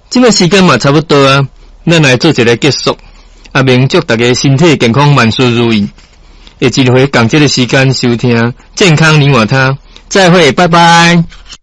这个时间嘛差不多啊，咱来做一个结束。明祝大家身体健康，万事如意。下一回共这个时间收听健康你我他，再会，拜拜。